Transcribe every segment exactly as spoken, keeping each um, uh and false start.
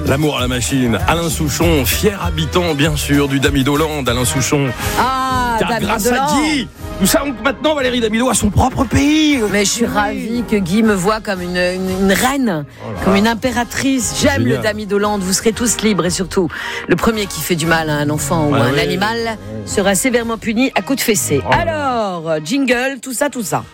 L'amour à la machine. Alain Souchon, fier habitant, bien sûr, du Damidoland. Alain Souchon. Ah, Car Damidoland. grâce à Guy, nous savons que maintenant Valérie Damido a son propre pays. Mais je suis ravie que Guy me voit comme une, une, une reine, oh comme une impératrice. J'aime Génial. Le Damidoland. Vous serez tous libres et surtout, le premier qui fait du mal à un enfant ou à un ouais. animal sera sévèrement puni à coups de fessée. Oh Alors, jingle, tout ça, tout ça.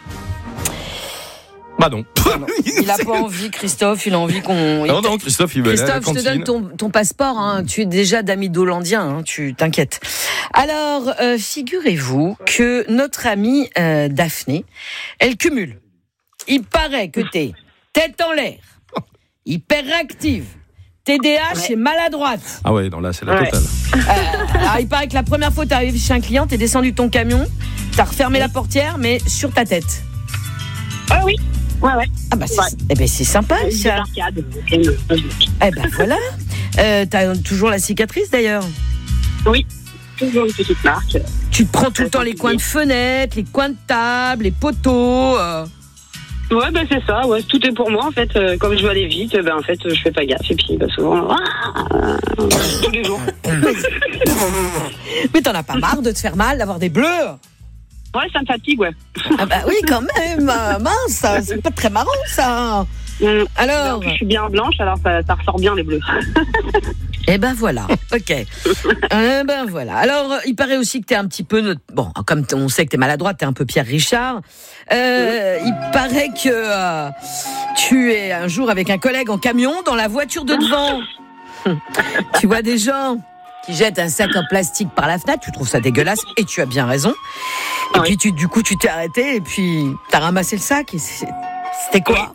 Bah non. non. Il a pas envie, Christophe, il a envie qu'on... Non, non, Christophe, il veut Christophe, aller à la je te donne ton, ton passeport, hein. Tu es déjà Damidolandien, hein. Tu t'inquiètes. Alors, euh, figurez-vous que notre amie euh, Daphné, elle cumule. Il paraît que t'es tête en l'air, hyperactive, T D A H ouais. et maladroite. Ah ouais, non là, c'est la ouais. totale. Euh, alors, il paraît que la première fois que t'es arrivé chez un client, t'es descendu de ton camion, t'as refermé la portière, mais sur ta tête. Ah oui. Ouais, ouais. Ah bah c'est, ouais. eh ben c'est sympa, ouais, ça. Eh ben voilà. Euh, t'as toujours la cicatrice d'ailleurs. Oui, toujours une petite marque. Tu te prends tout le temps les coins de fenêtre, les coins de table, les poteaux. Euh... Ouais, ben c'est ça. Ouais, tout est pour moi en fait. Euh, comme je dois aller vite, ben en fait je fais pas gaffe et puis ben, souvent ah, tous les jours. Mais t'en as pas marre de te faire mal, d'avoir des bleus? Ouais, ça me fatigue, ouais. Ah bah oui, quand même, mince, c'est pas très marrant, ça. Mmh. Alors, je suis bien blanche, alors ça, ça ressort bien les bleus. Eh ben voilà, ok. Eh ben voilà. Alors, il paraît aussi que t'es un petit peu, bon, comme on sait que t'es maladroite, t'es un peu Pierre Richard. Euh, mmh. Il paraît que euh, tu es un jour avec un collègue en camion dans la voiture de devant. Tu vois des gens qui jettent un sac en plastique par la fenêtre, tu trouves ça dégueulasse et tu as bien raison. Et oui. puis tu, du coup tu t'es arrêté et puis t'as ramassé le sac et c'est, c'était quoi?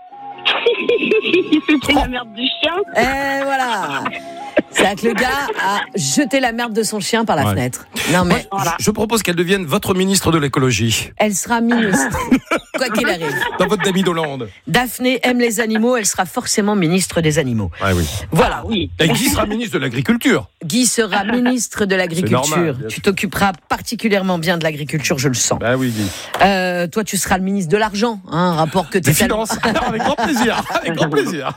C'était la merde du chien. Et voilà. C'est que le gars a jeté la merde de son chien par la ouais. fenêtre. Non mais ouais, voilà. Je propose qu'elle devienne votre ministre de l'écologie. Elle sera ministre, quoi qu'il arrive. Dans votre Damidoland. Daphné aime les animaux, elle sera forcément ministre des animaux. Ah oui. Voilà. Ah, oui. Et Guy sera ministre de l'agriculture. Guy sera ministre de l'agriculture. Normal, tu t'occuperas particulièrement bien de l'agriculture, je le sens. Bah oui, Guy. Euh, toi, tu seras le ministre de l'argent, hein, rapport que tu. Des finances. Alors, avec grand plaisir. Avec grand plaisir.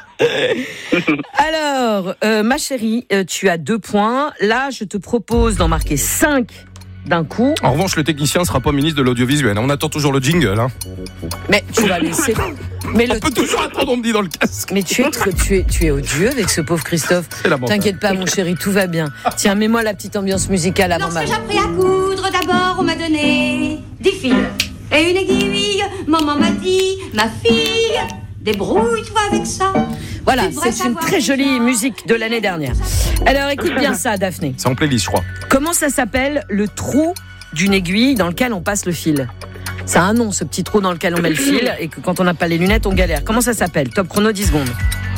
Alors, euh, ma chérie, euh, tu as deux points. Là, je te propose d'en marquer cinq d'un coup. En revanche, le technicien ne sera pas ministre de l'audiovisuel. On attend toujours le jingle. Hein. Mais tu vas laisser. Mais on le... peut toujours attendre, on me dit dans le casque. Mais tu es, tu es, tu es odieux avec ce pauvre Christophe. T'inquiète pas, mon chéri, tout va bien. Tiens, mets-moi la petite ambiance musicale avant ma. Lorsque j'ai appris à coudre, d'abord on m'a donné des fils et une aiguille. Maman m'a dit, ma fille, débrouille-toi avec ça. Voilà, c'est une très jolie musique de l'année dernière. Alors écoute bien ça, Daphné. C'est en playlist, je crois. Comment ça s'appelle le trou d'une aiguille dans lequel on passe le fil? Ça a un nom, ce petit trou dans lequel on met le fil et que quand on n'a pas les lunettes, on galère. Comment ça s'appelle? Top chrono, dix secondes.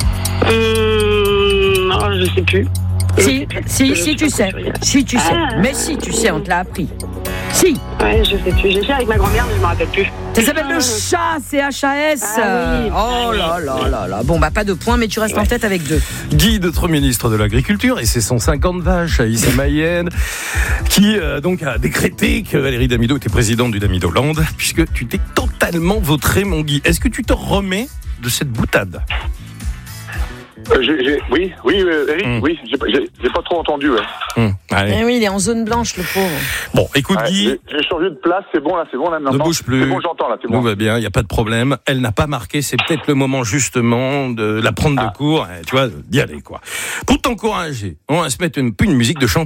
Hum, non, je sais plus. Si, si, si, tu sais. Si, tu sais. Mais si, tu sais, on te l'a appris. Si. Ouais, je sais plus. J'ai fait avec ma grand-mère, mais je me rappelle plus. Ça s'appelle le chat, C H A S. Ah, oui. Oh là là là là. Bon, bah, pas de points, mais tu restes ouais. en tête avec deux. Guy, notre ministre de l'Agriculture, et ses cent cinquante vaches à Issy-Mayenne, qui euh, donc a décrété que Valérie Damido était présidente du Damidoland, puisque tu t'es totalement vautré, mon Guy. Est-ce que tu te remets de cette boutade? Euh, j'ai, j'ai, oui, oui, euh, Eric, mmh. oui, j'ai, j'ai, j'ai pas trop entendu. Ouais. Mmh. Eh oui, il est en zone blanche, le pauvre. Bon, écoute, ouais, Guy. J'ai, j'ai changé de place, c'est bon là, c'est bon là maintenant. Ne bouge plus. C'est bon, j'entends là, c'est bon. Tout va bien, il y a pas de problème. Elle n'a pas marqué, c'est peut-être le moment justement de la prendre ah. de court, tu vois, d'y aller quoi. Pour t'encourager, on va se mettre une, une musique de chanteur.